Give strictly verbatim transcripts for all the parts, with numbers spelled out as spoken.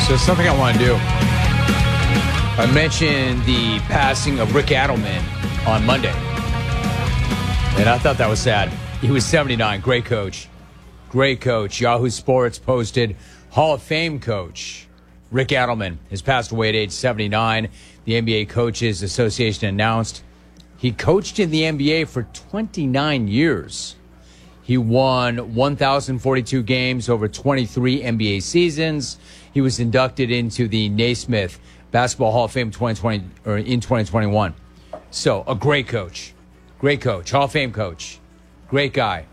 So something I want to do. I mentioned the passing of Rick Adelman on Monday. And I thought that was sad. He was seventy-nine. Great coach. Great coach. Yahoo Sports posted Hall of Fame coach Rick Adelman has passed away at age seventy-nine. The N B A Coaches Association announced he coached in the N B A for twenty-nine years. He won one thousand forty-two games over twenty-three N B A seasons. He was inducted into the Naismith Basketball Hall of Fame twenty twenty or in twenty twenty-one. So, a great coach. Great coach. Hall of Fame coach. Great guy.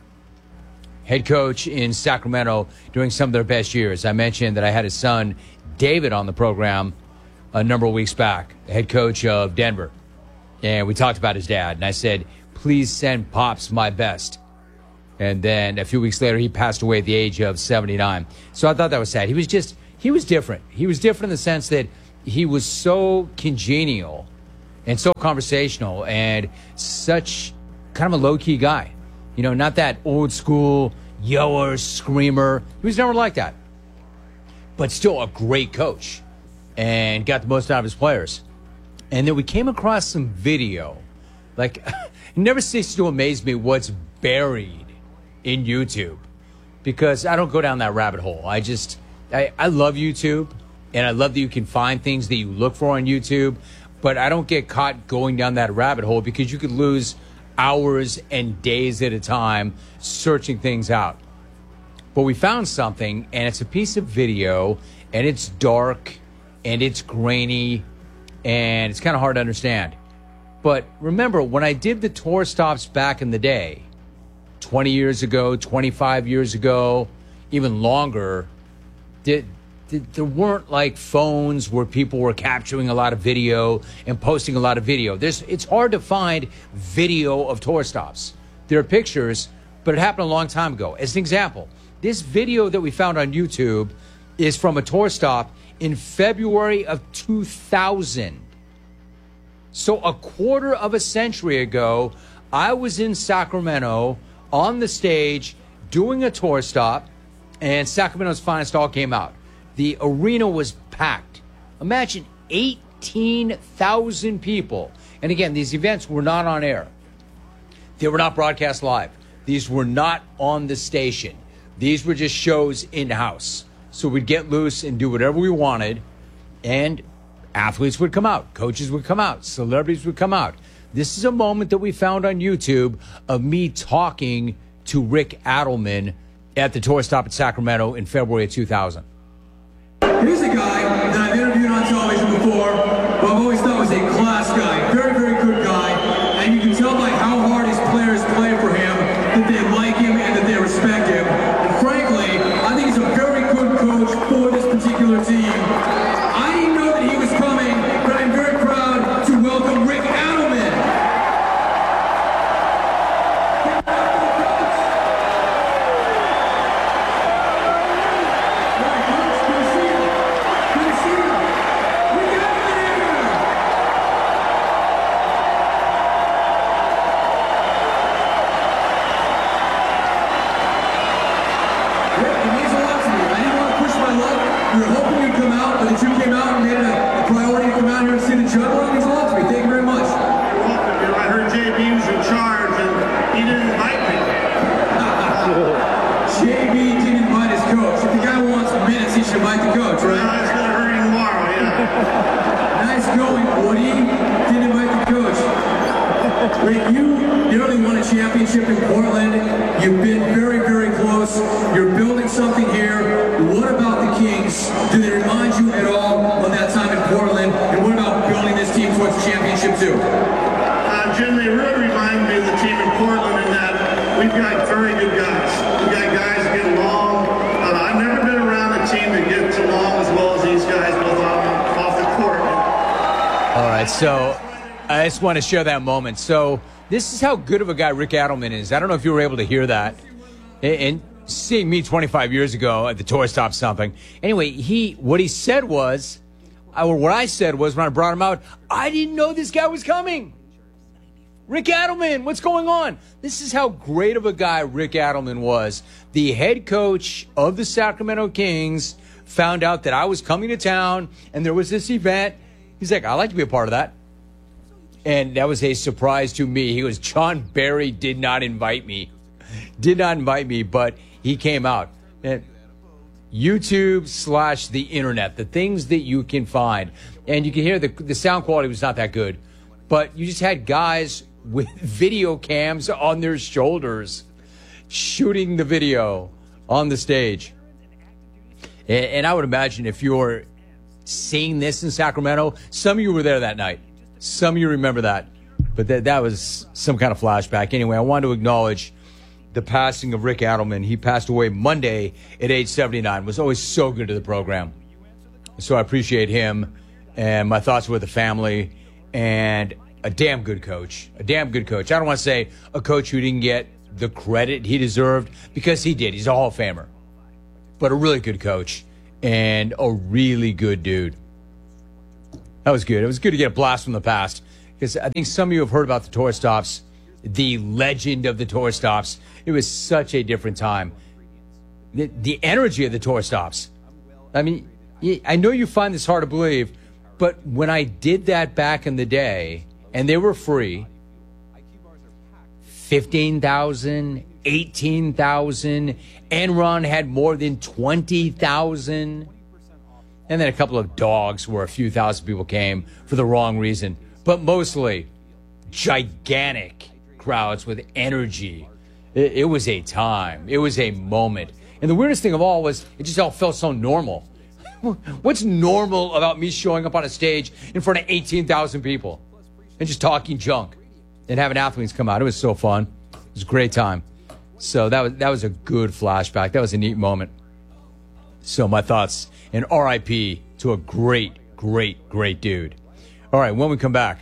Head coach in Sacramento during some of their best years. I mentioned that I had his son, David, on the program a number of weeks back, the head coach of Denver. And we talked about his dad. And I said, please send Pops my best. And then a few weeks later, he passed away at the age of seventy-nine. So I thought that was sad. He was just, he was different. He was different in the sense that he was so congenial and so conversational and such kind of a low-key guy. You know, not that old school yoer, screamer. He was never like that. But still a great coach and got the most out of his players. And then we came across some video. Like, it never ceases to amaze me what's buried in YouTube, because I don't go down that rabbit hole. I just, I, I love YouTube, and I love that you can find things that you look for on YouTube, but I don't get caught going down that rabbit hole because you could lose hours and days at a time searching things out. But we found something, and it's a piece of video, and it's dark, and it's grainy, and it's kind of hard to understand. But remember, when I did the tour stops back in the day, twenty years ago, twenty-five years ago, even longer, did, did, there weren't like phones where people were capturing a lot of video and posting a lot of video. There's, it's hard to find video of tour stops. There are pictures, but it happened a long time ago. As an example, this video that we found on YouTube is from a tour stop in February of two thousand. So a quarter of a century ago, I was in Sacramento on the stage doing a tour stop, and Sacramento's Finest all came out. The arena was packed. Imagine eighteen thousand people. And again, these events were not on air. They were not broadcast live. These were not on the station. These were just shows in-house. So we'd get loose and do whatever we wanted, and athletes would come out, coaches would come out, celebrities would come out. This is a moment that we found on YouTube of me talking to Rick Adelman at the tour stop at Sacramento in February of two thousand. Here's a guy that I've interviewed on television before, who I've always thought was a class guy, very, very good guy, and you can tell by how hard his players play for him that they like him and that they respect him. And frankly, I think he's a very good coach for this particular team. I didn't know that he was coming, but I'm very proud to welcome Rick Adelman. Rick, you nearly won a championship in Portland. You've been very, very close. You're building something here. What about the Kings? Do they remind you at all of that time in Portland? And what about building this team towards the championship too? Uh, Jim, they really remind me of the team in Portland in that we've got very good guys. We've got guys that get along. Uh, I've never been around a team that gets along as well as these guys, both on, off the court. All right, so I just want to share that moment. So this is how good of a guy Rick Adelman is. I don't know if you were able to hear that. And seeing me twenty-five years ago at the tour stop something. Anyway, he what he said was, or what I said was when I brought him out, I didn't know this guy was coming. Rick Adelman, what's going on? This is how great of a guy Rick Adelman was. The head coach of the Sacramento Kings found out that I was coming to town and there was this event. He's like, I'd like to be a part of that. And that was a surprise to me. He goes, John Barry did not invite me. Did not invite me, but he came out. And YouTube slash the internet, the things that you can find. And you can hear the, the sound quality was not that good. But you just had guys with video cams on their shoulders shooting the video on the stage. And, and I would imagine if you're seeing this in Sacramento, some of you were there that night. Some of you remember that. But that, that was some kind of flashback. Anyway, I want to acknowledge the passing of Rick Adelman. He passed away Monday at age seventy-nine. Was always so good to the program. So I appreciate him. And my thoughts were with the family. And a damn good coach. A damn good coach. I don't want to say a coach who didn't get the credit he deserved, because he did. He's a Hall of Famer. But a really good coach. And a really good dude. That was good. It was good to get a blast from the past, because I think some of you have heard about the tour stops, the legend of the tour stops. It was such a different time. The, the energy of the tour stops. I mean, I know you find this hard to believe, but when I did that back in the day, and they were free, fifteen thousand, eighteen thousand, Enron had more than twenty thousand. And then a couple of dogs where a few thousand people came for the wrong reason. But mostly gigantic crowds with energy. It, it was a time. It was a moment. And the weirdest thing of all was it just all felt so normal. What's normal about me showing up on a stage in front of eighteen thousand people and just talking junk and having athletes come out? It was so fun. It was a great time. So that was, that was a good flashback. That was a neat moment. So my thoughts and R I P to a great, great, great dude. All right, when we come back,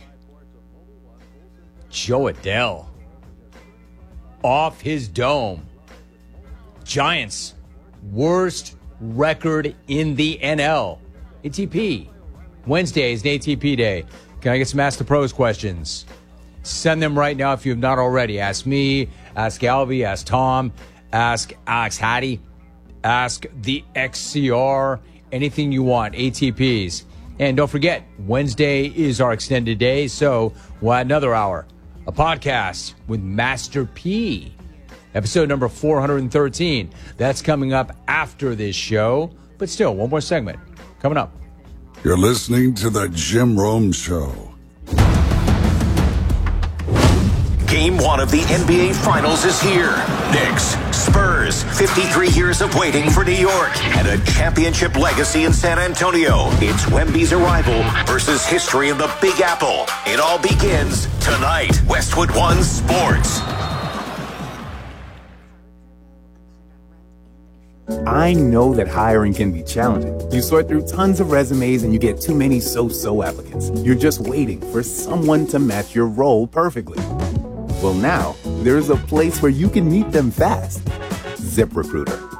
Joe Adell off his dome. Giants, worst record in the N L. A T P. Wednesday is an A T P day. Can I get some Ask the Pros questions? Send them right now if you have not already. Ask me, ask Albie, ask Tom, ask Alex Hattie, ask the X C R, anything you want, A T Ps. And don't forget, Wednesday is our extended day, so we'll add another hour. A podcast with Master P, episode number four hundred thirteen. That's coming up after this show, but still, one more segment coming up. You're listening to The Jim Rome Show. Game one of the N B A Finals is here. Knicks, Spurs, fifty-three years of waiting for New York, and a championship legacy in San Antonio. It's Wemby's arrival versus history in the Big Apple. It all begins tonight. Westwood One Sports. I know that hiring can be challenging. You sort through tons of resumes and you get too many so-so applicants. You're just waiting for someone to match your role perfectly. Well, now, there's a place where you can meet them fast. ZipRecruiter.